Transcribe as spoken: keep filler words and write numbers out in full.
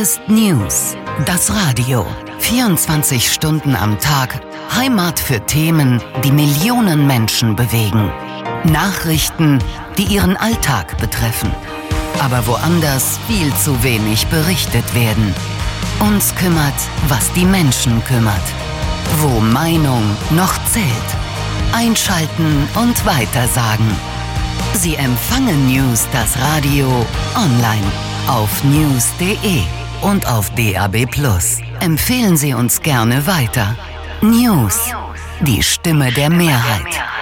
ist News, das Radio. vierundzwanzig Stunden am Tag, Heimat für Themen, die Millionen Menschen bewegen. Nachrichten, die ihren Alltag betreffen. Aber woanders viel zu wenig berichtet werden. Uns kümmert, was die Menschen kümmert. Wo Meinung noch zählt. Einschalten und weitersagen. Sie empfangen News, das Radio, online auf news punkt de und auf D A B plus. Empfehlen Sie uns gerne weiter. News, die Stimme der Mehrheit.